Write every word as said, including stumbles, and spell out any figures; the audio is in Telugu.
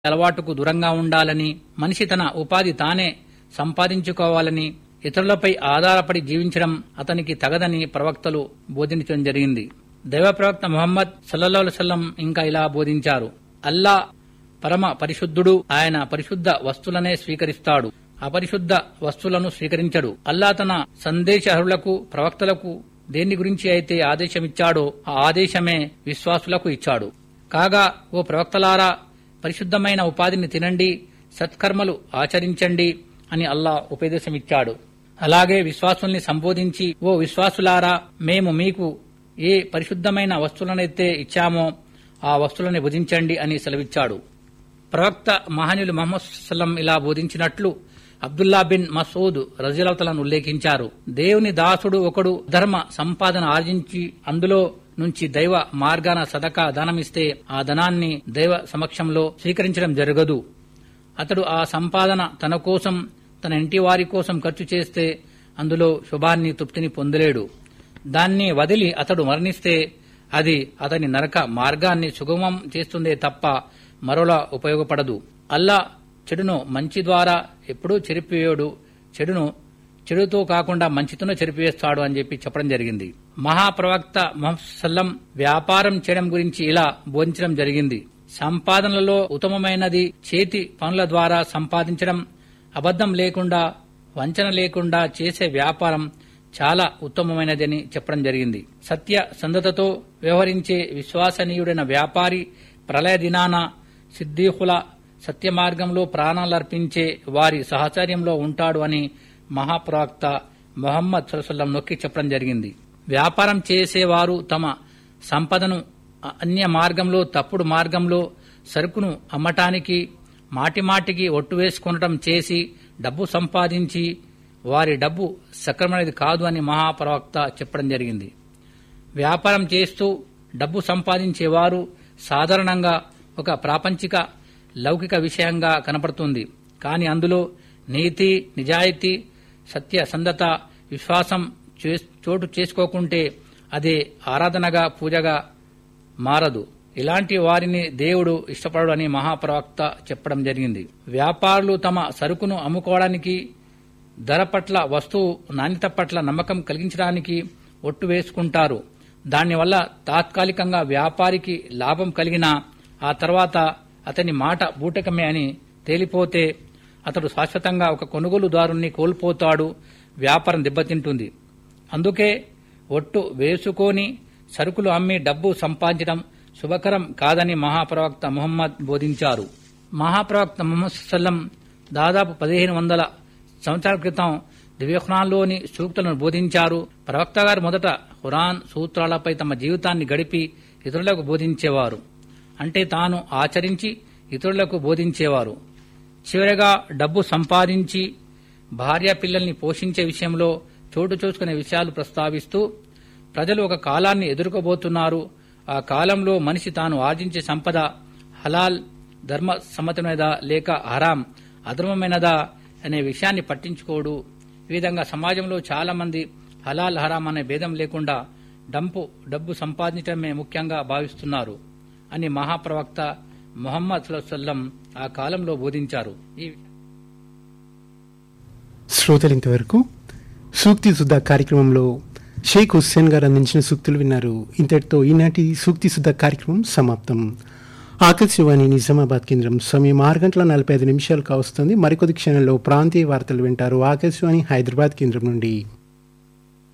అలవాటుకు దూరంగా ఉండాలని, మనిషి తన ఉపాధి తానే సంపాదించుకోవాలని, ఇతరులపై ఆధారపడి జీవించడం అతనికి తగదని ప్రవక్తలు బోధించడం జరిగింది. దైవ ప్రవక్త ముహమ్మద్ సల్లల్లాహు అలైహి వసల్లం ఇంకా ఇలా బోధించారు: అల్లా పరమ పరిశుద్ధుడు. ఆయన పరిశుద్ధ వస్తువులనే స్వీకరిస్తాడు, అపరిశుద్ధ వస్తువులను స్వీకరించడు. అల్లా తన సందేశహరులకు, ప్రవక్తలకు దేని గురించి అయితే ఆదేశమిచ్చాడో ఆ ఆదేశమే విశ్వాసులకు ఇచ్చాడు. కాగా ఓ ప్రవక్తలారా, పరిశుద్ధమైన ఉపాధిని తినండి, సత్కర్మలు ఆచరించండి అని అల్లా ఉపదేశమిచ్చాడు. అలాగే విశ్వాసుల్ని సంబోధించి, ఓ విశ్వాసులారా, మేము మీకు ఏ పరిశుద్ధమైన వస్తువులనైతే ఇచ్చామో ఆ వస్తువులని భుజించండి అని సెలవిచ్చాడు. ప్రవక్త మహనీయులు ముహమ్మద్ సల్లం ఇలా బోధించినట్లు అబ్దుల్లా బిన్ మసూద్ రజియల్లాహు ఉల్లేఖించారు: దేవుని దాసుడు ఒకడు ధర్మ సంపాదన ఆర్జించి అందులో నుంచి దైవ మార్గాన సదకా దానమిస్తే ఆ ధనాన్ని దైవ సమక్షంలో స్వీకరించడం జరగదు. అతడు ఆ సంపాదన తన కోసం, తన ఇంటి వారి కోసం ఖర్చు చేస్తే అందులో శుభాన్ని, తృప్తిని పొందలేడు. దాన్ని వదిలి అతడు మరణిస్తే అది అతని నరక మార్గాన్ని సుగమం చేస్తుందే తప్ప మరోలా ఉపయోగపడదు. అల్లా చెడును మంచి ద్వారా ఎప్పుడూ చెరిపివేయడు, చెడును చెడుతో కాకుండా మంచితోనే చెరిపివేస్తాడు అని చెప్పి చెప్పడం జరిగింది. మహాప్రవక్త ముహమ్మద్ సల్లం వ్యాపారం చేయడం గురించి ఇలా బోధించడం జరిగింది: సంపాదనలలో ఉత్తమమైనది చేతి పనుల ద్వారా సంపాదించడం, అబద్ధం లేకుండా, వంచన లేకుండా చేసే వ్యాపారం చాలా ఉత్తమమైనదని చెప్పడం జరిగింది. సత్య సంధతతో వ్యవహరించే విశ్వసనీయుడైన వ్యాపారి ప్రళయ దినాన సిద్దీకుల సత్య మార్గంలో ప్రాణాలర్పించే వారి సహచర్యంలో ఉంటాడు అని మహాప్రవక్త ముహమ్మద్ సల్లల్లాహు అలైహి వసల్లం నొక్కి చెప్పడం జరిగింది. వ్యాపారం చేసేవారు తమ సంపదను అన్య మార్గంలో, తప్పుడు మార్గంలో సరుకును అమ్మటానికి మాటిమాటికి ఒట్టు వేసుకొనటం చేసి డబ్బు సంపాదించి వారి డబ్బు సక్రమమైనది కాదు అని మహాప్రవక్త చెప్పడం జరిగింది. వ్యాపారం చేస్తూ డబ్బు సంపాదించేవారు సాధారణంగా ఒక ప్రాపంచిక లౌకిక విషయంగా కనపడుతుంది. కానీ అందులో నీతి, నిజాయితీ, సత్యసంధత, విశ్వాసం చోటు చేసుకోకుంటే అదే ఆరాధనగా, పూజగా మారదు. ఇలాంటి వారిని దేవుడు ఇష్టపడడు అని మహాప్రవక్త చెప్పడం జరిగింది. వ్యాపారులు తమ సరుకును అమ్ముకోవడానికి, ధర పట్ల, వస్తువు నాణ్యత పట్ల నమ్మకం కలిగించడానికి ఒట్టు వేసుకుంటారు. దానివల్ల తాత్కాలికంగా వ్యాపారికి లాభం కలిగినా ఆ తర్వాత అతని మాట బూటకమే అని తేలిపోతే అతడు శాశ్వతంగా ఒక కొనుగోలుదారుణ్ణి కోల్పోతాడు, వ్యాపారం దెబ్బతింటుంది. అందుకే ఒట్టు వేసుకొని సరుకులు అమ్మి డబ్బు సంపాదించడం శుభకరం కాదని మహాప్రవక్త ముహమ్మద్ బోధించారు. మహాప్రవక్త ముహమ్మద్ సల్లం దాదాపు పదిహేను వందల సంవత్సరాల క్రితం దివ్యఖురాన్లోని సూక్తులను బోధించారు. ప్రవక్త గారు మొదట ఖురాన్ సూత్రాలపై తమ జీవితాన్ని గడిపి ఇతరులకు బోధించేవారు. అంటే తాను ఆచరించి ఇతరులకు బోధించేవారు. చివరగా డబ్బు సంపాదించి భార్య పిల్లల్ని పోషించే విషయంలో చోటు చూసుకునే విషయాలు ప్రస్తావిస్తూ, ప్రజలు ఒక కాలాన్ని ఎదుర్కోబోతున్నారు. ఆ కాలంలో మనిషి తాను ఆర్జించే సంపద హలాల్, ధర్మ సమ్మతమైనదా లేక హరాం, అధర్మమైనదా అనే విషయాన్ని పట్టించుకోడు. ఈ విధంగా సమాజంలో చాలా మంది హలాల్, హరాం అనే భేదం లేకుండా డంపు డబ్బు సంపాదించడమే ముఖ్యంగా భావిస్తున్నారు అని మహాప్రవక్త ముహమ్మద్ సల్లల్లాహు అలైహి వసల్లం ఆ కాలంలో బోధించారు. శ్రోతలు ఇంతవరకు సూక్తి సుధా కార్యక్రమంలో షేక్ హుస్సేన్ గారు అందించిన సూక్తులు విన్నారు. ఇంతటితో ఈనాటి సూక్తి సుధా కార్యక్రమం సమాప్తం. ఆకాశవాణి నిజామాబాద్ కేంద్రం సమయం ఆరు గంటల నలభై ఐదు నిమిషాలు కావస్తుంది. మరికొద్ది క్షణంలో ప్రాంతీయ వార్తలు వింటారు ఆకాశవాణి హైదరాబాద్ కేంద్రం నుండి.